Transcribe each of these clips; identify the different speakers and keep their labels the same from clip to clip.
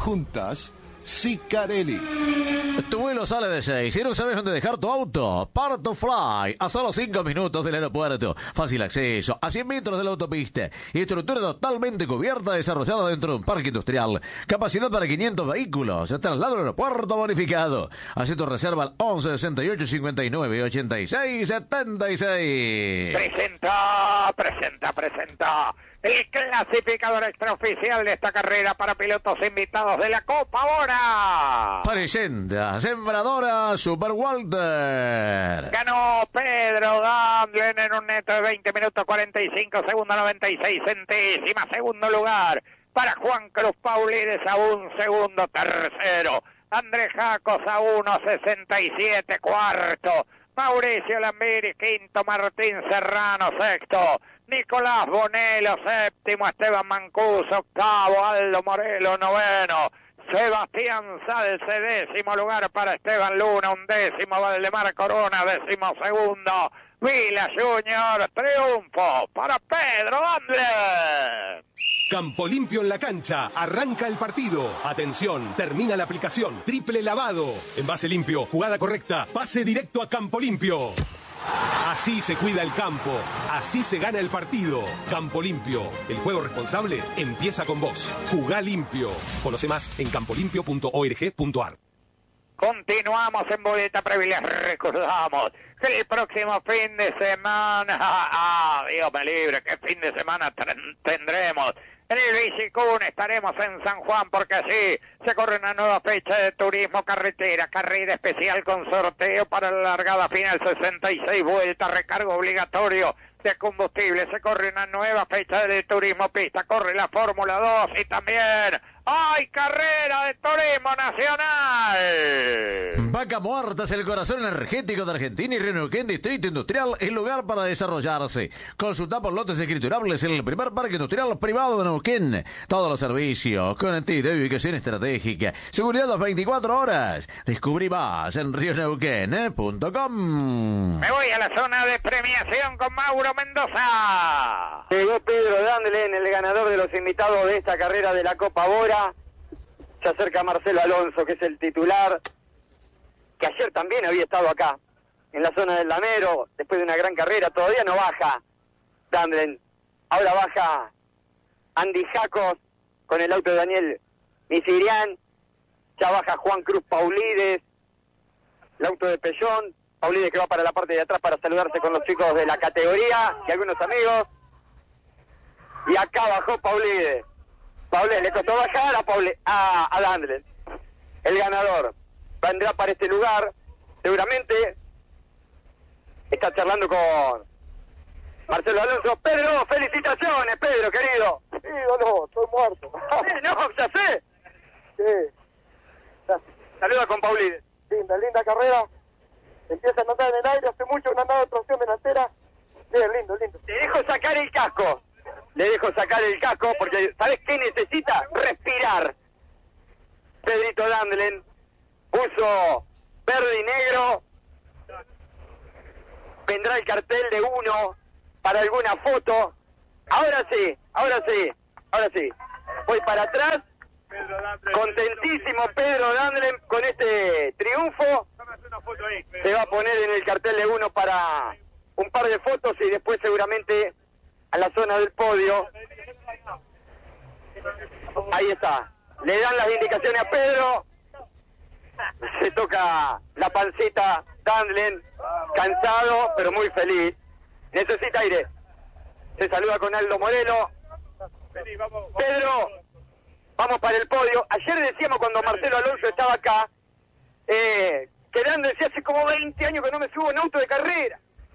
Speaker 1: Juntas, Sicarelli.
Speaker 2: Tu vuelo sale de 6 y no sabes dónde dejar tu auto. Parto Fly, a solo 5 minutos del aeropuerto. Fácil acceso, a 100 metros de la autopista. Estructura totalmente cubierta, desarrollada dentro de un parque industrial. Capacidad para 500 vehículos. Traslado al aeropuerto bonificado. Haz tu reserva al 11 68 59 86 76.
Speaker 3: Presenta. El clasificador extraoficial de esta carrera para pilotos invitados de la Copa Bora.
Speaker 2: Presenta Sembradora Super Walter.
Speaker 3: Ganó Pedro Dandlen en un neto de 20 minutos 45 segundos 96 centésimas. Segundo lugar para Juan Cruz Paulides a un segundo. Tercero, Andrés Jacos a 1.67. Cuarto, Mauricio Lambiris. Quinto, Martín Serrano. Sexto, Nicolás Bonello. Séptimo, Esteban Mancuso. Octavo, Aldo Morelo. Noveno, Sebastián Salce. Décimo lugar para Esteban Luna. Undécimo, Valdemar Corona. Décimo segundo, Vila Junior. Triunfo para Pedro Dandlen.
Speaker 4: Campo Limpio en la cancha. Arranca el partido. Atención, termina la aplicación. Triple lavado. Envase limpio, jugada correcta. Pase directo a Campo Limpio. Así se cuida el campo. Así se gana el partido. Campo Limpio. El juego responsable empieza con vos. Jugá limpio. Conoce más en campolimpio.org.ar.
Speaker 3: Continuamos en Boleta Previa. Recordamos que el próximo fin de semana, Dios me libre, ¿qué fin de semana tendremos? En el Bicicún estaremos en San Juan porque así se corre una nueva fecha de turismo carretera, carrera especial con sorteo para la largada final, 66 vueltas, recargo obligatorio de combustible. Se corre una nueva fecha de turismo pista, corre la Fórmula 2 y también ¡hay carrera de turismo nacional!
Speaker 2: Vaca Muerta es el corazón energético de Argentina y Neuquén Distrito Industrial, el lugar para desarrollarse. Consulta por lotes escriturables en el primer parque industrial privado de Neuquén. Todos los servicios, conectividad y ubicación estratégica, seguridad las 24 horas. Descubrí más en rioneuquén.com.
Speaker 3: Me voy a la zona de premiación con Mauro Mendoza.
Speaker 5: Llegó Pedro Dandlen, el ganador de los invitados de esta carrera de la Copa Bora. Se acerca Marcelo Alonso, que es el titular, que ayer también había estado acá, en la zona del Lamero, después de una gran carrera. Todavía no baja Dandlen. Ahora baja Andy Jacos con el auto de Daniel Misirian. Ya baja Juan Cruz Paulides, el auto de Pellón. Paulides que va para la parte de atrás para saludarse con los chicos de la categoría y algunos amigos. Y acá bajó Paulides. Paulides le costó bajar a Dandlen. El ganador vendrá para este lugar. Seguramente está charlando con Marcelo Alonso. Pedro, felicitaciones, Pedro, querido.
Speaker 6: Sí, no, estoy muerto.
Speaker 5: No, ya sé.
Speaker 6: Sí.
Speaker 5: Saluda con Paulides.
Speaker 6: Linda carrera. Empieza a andar en el aire, hace mucho no andaba de tracción delantera. Bien, lindo.
Speaker 5: Le dejo sacar el casco. Porque ¿sabes qué necesita? Respirar. Pedrito Dandlen, uso verde y negro. Vendrá el cartel de uno para alguna foto. Ahora sí. Voy para atrás. Contentísimo Pedro Dandlen con este triunfo. Se va a poner en el cartel de uno para un par de fotos y después seguramente a la zona del podio. Ahí está. Le dan las indicaciones a Pedro. Se toca la pancita Dandlen, cansado pero muy feliz. Necesita aire. Se saluda con Aldo Morelo. Pedro, vamos para el podio. Ayer decíamos cuando Marcelo Alonso estaba acá, que Dandlen decía hace como 20 años que no me subo en auto de carrera.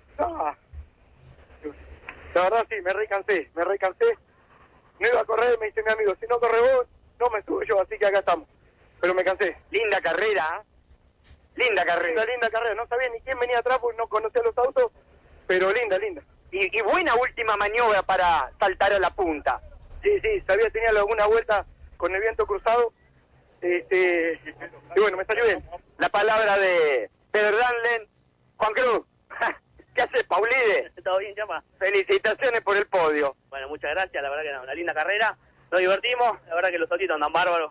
Speaker 6: La verdad sí, me recansé. No iba a correr, me dice mi amigo, si no corre vos, no me subo yo, así que acá estamos. Pero me cansé.
Speaker 5: Linda carrera. Linda carrera.
Speaker 6: No sabía ni quién venía atrás porque no conocía los autos, pero linda.
Speaker 5: Y buena última maniobra para saltar a la punta.
Speaker 6: Sí, sabía, tenía alguna vuelta con el viento cruzado. Y bueno, me salió bien.
Speaker 5: La palabra de Pedro Dandlen. Juan Cruz, ¿qué haces, Paulides?
Speaker 7: Todo bien, llama.
Speaker 5: Felicitaciones por el podio.
Speaker 7: Bueno, muchas gracias, la verdad que era una linda carrera. Nos divertimos, la verdad que los autitos andan bárbaros.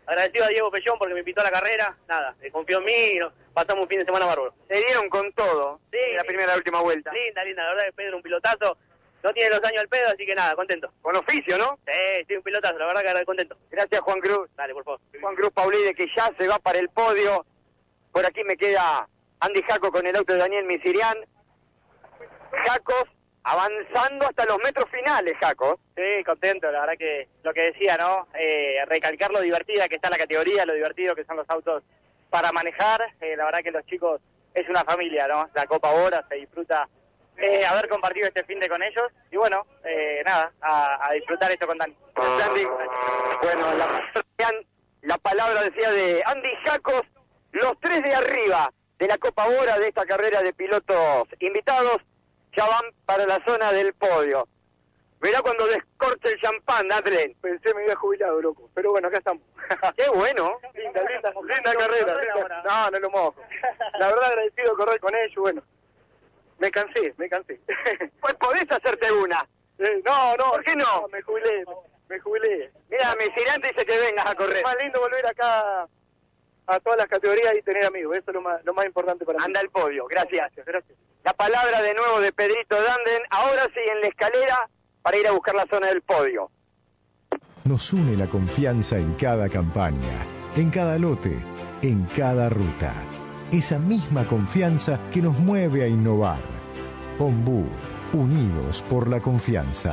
Speaker 7: agradecido a Diego Pellón porque me invitó a la carrera, nada, confió en mí, pasamos un fin de semana bárbaro.
Speaker 5: Se dieron con todo
Speaker 7: Sí,
Speaker 5: en la primera y la última vuelta.
Speaker 7: Linda, la verdad que Pedro un pilotazo, no tiene los años del pedo, así que nada, contento.
Speaker 5: Con oficio, ¿no?
Speaker 7: Sí, un pilotazo, la verdad que contento.
Speaker 5: Gracias, Juan Cruz.
Speaker 7: Dale, por favor.
Speaker 5: Juan Cruz Paulide, que ya se va para el podio. Por aquí me queda Andy Jaco con el auto de Daniel Misirian. Jacos avanzando hasta los metros finales, Jacos.
Speaker 7: Sí, contento, la verdad que lo que decía, ¿no? Recalcar lo divertida que está la categoría, lo divertido que son los autos para manejar. La verdad que los chicos es una familia, ¿no? La Copa Bora se disfruta haber compartido este fin de con ellos. Y bueno, nada, a disfrutar esto con Dani.
Speaker 5: Andy, bueno, la palabra decía de Andy Jacos, los 3 de arriba de la Copa Bora de esta carrera de pilotos invitados ya van para la zona del podio. Verá cuando descorche el champán, Natlen.
Speaker 6: Pensé me había jubilado, loco. Pero bueno, acá estamos.
Speaker 5: Qué bueno.
Speaker 6: Linda carrera. No lo mojo. La verdad agradecido de correr con ellos, bueno. Me cansé.
Speaker 5: Pues podés hacerte una.
Speaker 6: No.
Speaker 5: ¿Por qué no?
Speaker 6: Me jubilé.
Speaker 5: Mira, Misirian dice que vengas a correr.
Speaker 6: Es más lindo volver acá a todas las categorías y tener amigos. Eso es lo más importante para mí.
Speaker 5: Anda al podio, gracias.
Speaker 6: Gracias.
Speaker 5: La palabra de nuevo de Pedrito Danden, ahora sí en la escalera para ir a buscar la zona del podio.
Speaker 8: Nos une la confianza en cada campaña, en cada lote, en cada ruta. Esa misma confianza que nos mueve a innovar. Ombú, unidos por la confianza.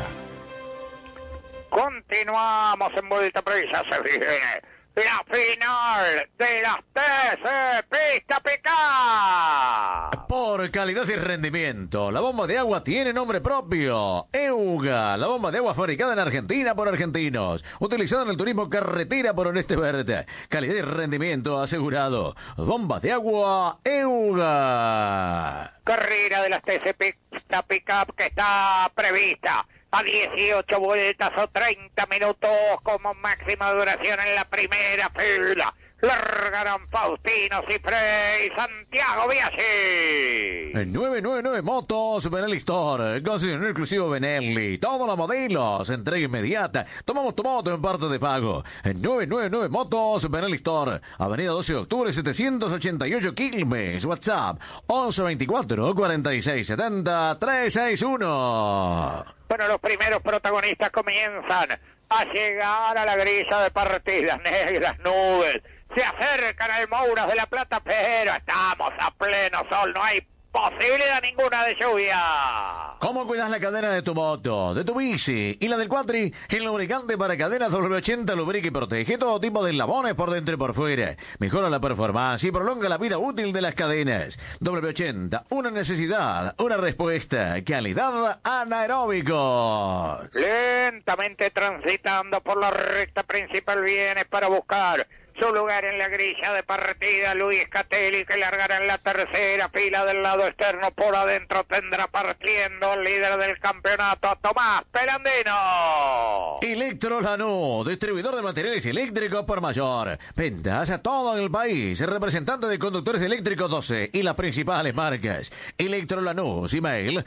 Speaker 3: Continuamos en vuelta, pero ya se viene la final de las TC Pista PK.
Speaker 2: Por calidad y rendimiento, la bomba de agua tiene nombre propio. EUGA, la bomba de agua fabricada en Argentina por argentinos, utilizada en el turismo carretera por Oeste Verde. Calidad y rendimiento asegurado. Bomba de agua EUGA.
Speaker 3: Carrera de las TC Pista Pickup que está prevista a 18 vueltas o 30 minutos como máxima duración en la primera fila. Largarán Faustino Cifre y Santiago Biaggi.
Speaker 2: En 999 Motos Benelli Store, concesionario exclusivo Benelli, todos los modelos, entrega inmediata. Tomamos tu moto en parte de pago. En 999 Motos Benelli Store, Avenida 12 de Octubre 788 Quilmes, WhatsApp 1124 46 70 361.
Speaker 3: Bueno, los primeros protagonistas comienzan a llegar a la grilla de partida. Negras nubes se acercan al Mouras de la Plata, pero estamos a pleno sol, no hay posibilidad ninguna de lluvia.
Speaker 2: ¿Cómo cuidas la cadena de tu moto, de tu bici y la del cuatri? El lubricante para cadenas W80 lubrica y protege todo tipo de eslabones por dentro y por fuera. Mejora la performance y prolonga la vida útil de las cadenas. W80, una necesidad, una respuesta. Calidad anaeróbicos.
Speaker 3: Lentamente transitando por la recta principal viene para buscar su lugar en la grilla de partida Luis Catelli, que largará en la tercera fila del lado externo. Por adentro tendrá partiendo el líder del campeonato, Tomás Pelandino.
Speaker 2: Electro Lanús, distribuidor de materiales eléctricos por mayor. Ventas a todo el país. Representante de conductores eléctricos 12 y las principales marcas. Electro Lanús, email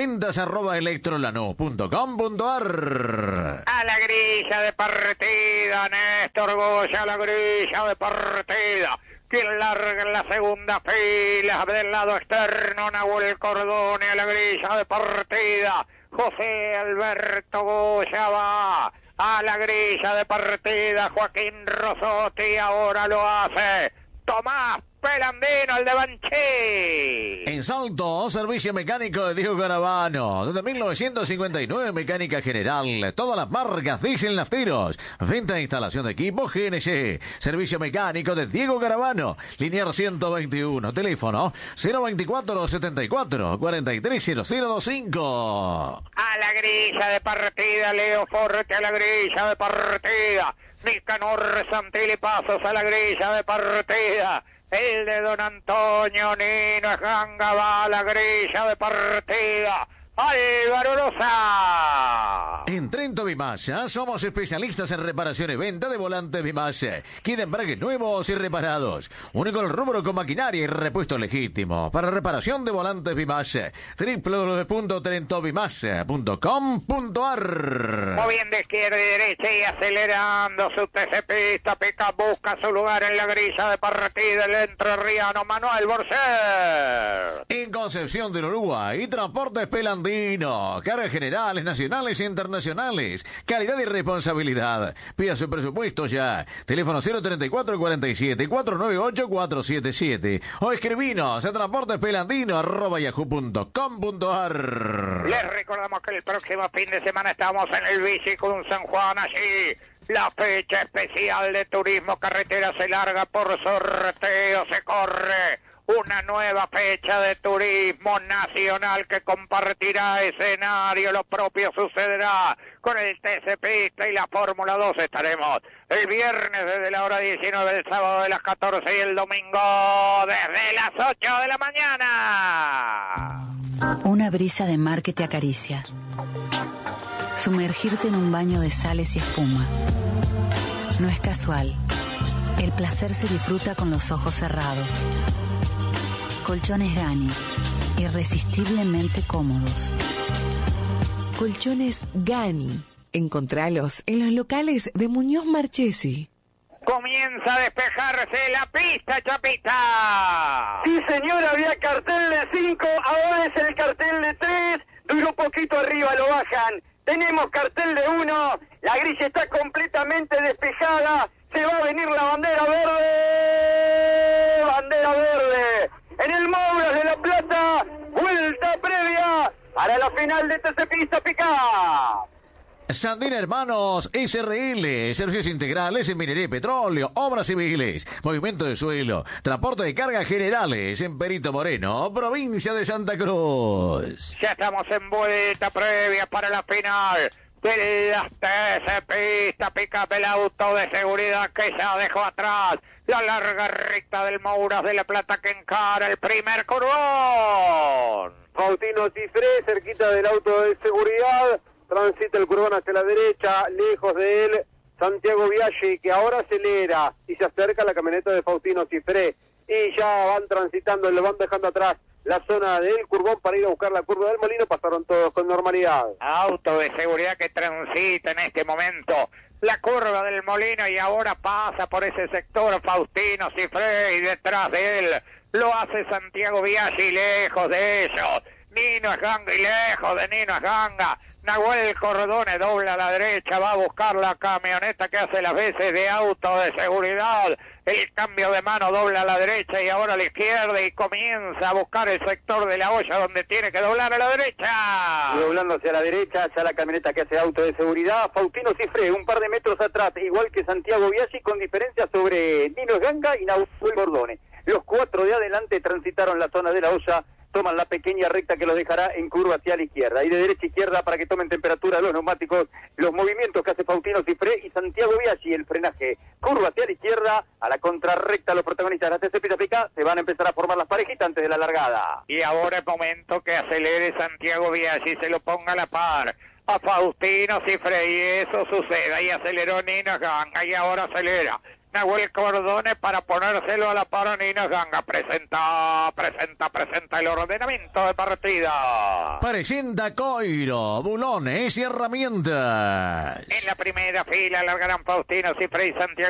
Speaker 2: ventas@electrolanús.com.ar.
Speaker 3: A la grilla de partida, Néstor Goya, a la grilla de partida. Quien larga en la segunda fila del lado externo, Nahuel Cordone, a la grilla de partida. José Alberto Goya va a la grilla de partida. Joaquín Rosotti ahora lo hace Tomás Pelandino, el de Banchí.
Speaker 2: En Salto, servicio mecánico de Diego Garavano. Desde 1959, mecánica general. Todas las marcas diesel nafteros. Venta e instalación de equipos GNC. Servicio mecánico de Diego Garavano. Linear 121. Teléfono 024 74 430025.
Speaker 3: A la grilla de partida, Leo Forte, a la grilla de partida. Nicanor Santilli Pasos, a la grilla de partida. El de don Antonio Nino Janga va a la grilla de partida. Álvaro Rosa.
Speaker 2: En Trento Bimasa somos especialistas en reparación y venta de volantes Bimasa. Quieren embragues nuevos y reparados. Único el rubro con maquinaria y repuesto legítimo. Para reparación de volantes Bimasa. www.trentobimasa.com.ar.
Speaker 3: Muy bien de izquierda y derecha y acelerando su TC Pista. Pica busca su lugar en la grilla de partida. El entrerriano Manuel Borser.
Speaker 2: En Concepción del Uruguay, Transportes Pelandino. Cargas generales, nacionales e internacionales. Calidad y responsabilidad. Pida su presupuesto ya. Teléfono 034 47 498 477. O escribinos a transportespelandino@yahoo.com.ar.
Speaker 3: Les recordamos que el próximo fin de semana estamos en el Biciclub San Juan, allí. La fecha especial de turismo carretera se larga por sorteo, se corre una nueva fecha de turismo nacional que compartirá escenario. Lo propio sucederá con el TC Pista y la Fórmula 2. Estaremos el viernes desde la hora 19, el sábado de las 14 y el domingo desde las 8 de la mañana.
Speaker 9: Una brisa de mar que te acaricia. Sumergirte en un baño de sales y espuma. No es casual. El placer se disfruta con los ojos cerrados. Colchones Gani, irresistiblemente cómodos.
Speaker 10: Colchones Gani. Encontralos en los locales de Muñoz Marchesi.
Speaker 3: Comienza a despejarse la pista, Chapita.
Speaker 5: Sí, señor, había cartel de 5, ahora es el cartel de 3. Duró poquito arriba, lo bajan. Tenemos cartel de 1, la grilla está completamente despejada. Se va a venir la bandera verde. Bandera verde. En el Mouras de La Plata, vuelta previa para la final de TC Pista Pica.
Speaker 2: Sandina Hermanos SRL, servicios integrales en minería y petróleo, obras civiles, movimiento de suelo, transporte de cargas generales en Perito Moreno, provincia de Santa Cruz.
Speaker 3: Ya estamos en vuelta previa para la final de las TC Pista Pica, el auto de seguridad que ya dejó atrás la larga recta del Mouras de La Plata que encara el primer curvón.
Speaker 6: Faustino Cifré, cerquita del auto de seguridad. Transita el curvón hacia la derecha, lejos de él, Santiago Biaggi, que ahora acelera y se acerca a la camioneta de Faustino Cifré. Y ya van transitando, le van dejando atrás la zona del curvón para ir a buscar la curva del Molino. Pasaron todos con normalidad.
Speaker 3: Auto de seguridad que transita en este momento la curva del Molino y ahora pasa por ese sector Faustino Cifré y detrás de él lo hace Santiago Biaggi, lejos de ellos. Nino Esganga y lejos de Nino Esganga. Nahuel Cordone dobla a la derecha, va a buscar la camioneta que hace las veces de auto de seguridad. El cambio de mano dobla a la derecha y ahora a la izquierda y comienza a buscar el sector de la olla donde tiene que doblar a la derecha.
Speaker 5: Y doblando hacia la derecha, ya la camioneta que hace auto de seguridad. Faustino Cifré, un par de metros atrás, igual que Santiago Biaggi, con diferencia sobre Nino Esganga y Nahuel Cordone. Los cuatro de adelante transitaron la zona de la olla, toman la pequeña recta que los dejará en curva hacia la izquierda. Y de derecha a izquierda, para que tomen temperatura los neumáticos, los movimientos que hace Faustino Cifré y Santiago Biaggi, el frenaje. Curva hacia la izquierda, a la contrarrecta, los protagonistas de la TC Pista Pica, se van a empezar a formar las parejitas antes de la largada.
Speaker 3: Y ahora es momento que acelere Santiago Biaggi, se lo ponga a la par a Faustino Cifré, y eso sucede. Ahí aceleró Nino Esganga y ahora acelera Nahuel Cordone para ponérselo a la par a Nino Esganga. Presenta el ordenamiento de partida.
Speaker 2: Presenta Coiro, bulones y herramientas.
Speaker 3: En la primera fila largarán Faustino Cifré y Santiago